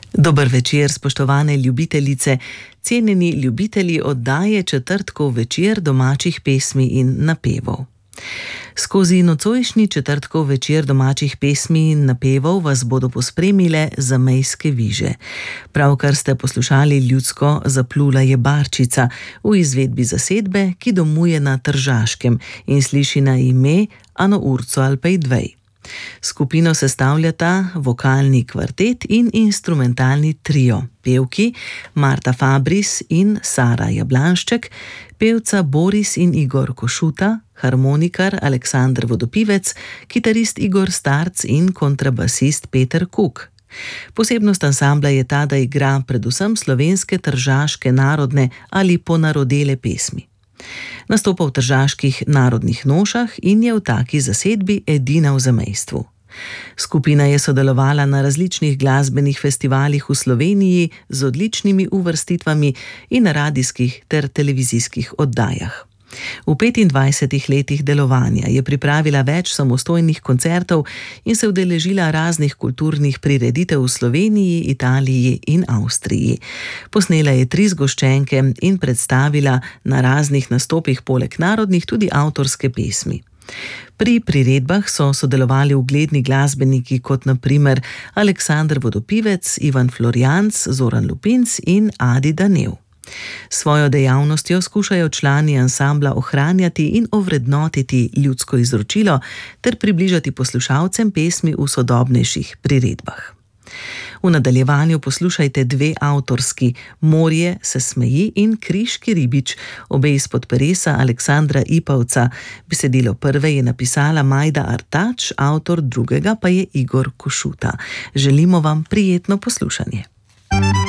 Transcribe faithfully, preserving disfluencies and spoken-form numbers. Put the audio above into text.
Dober večer, spoštovane ljubitelice, cenjeni ljubitelji oddaje Četrtkov večer domačih pesmi in napevov. Skozi nocojšnji Četrtkov večer domačih pesmi in napevov vas bodo pospremile zamejske viže. Pravkar ste poslušali ljudsko Zaplula je barčica v izvedbi zasedbe, ki domuje na Tržaškem in sliši na ime Ano urco al pej dvej. Skupino sestavljata vokalni kvartet in instrumentalni trio, pevki Marta Fabris in Sara Jablanšček, pevca Boris in Igor Košuta, harmonikar Aleksander Vodopivec, kitarist Igor Starc in kontrabasist Peter Kuk. Posebnost ansambla je ta, da igra predvsem slovenske tržaške narodne ali ponarodele pesmi. Nastopa v tržaških narodnih nošah in je v taki zasedbi edina v zamejstvu. Skupina je sodelovala na različnih glasbenih festivalih v Sloveniji z odličnimi uvrstitvami in na radijskih ter televizijskih oddajah. V petindvajsetih letih delovanja je pripravila več samostojnih koncertov in se udeležila raznih kulturnih prireditev v Sloveniji, Italiji in Avstriji. Posnela je tri zgoščenke in predstavila na raznih nastopih poleg narodnih tudi avtorske pesmi. Pri priredbah so sodelovali ugledni glasbeniki kot na primer Aleksander Vodopivec, Ivan Florjanc, Zoran Lupinc in Adi Danev. Svojo dejavnostjo skušajo člani ansambla ohranjati in ovrednotiti ljudsko izročilo ter približati poslušalcem pesmi v sodobnejših priredbah. V nadaljevanju poslušajte dve avtorski, Morje se smeji in Kriški ribič, obe izpod peresa Aleksandra Ipavca. Besedilo prve je napisala Majda Artač, avtor drugega pa je Igor Košuta. Želimo vam prijetno poslušanje.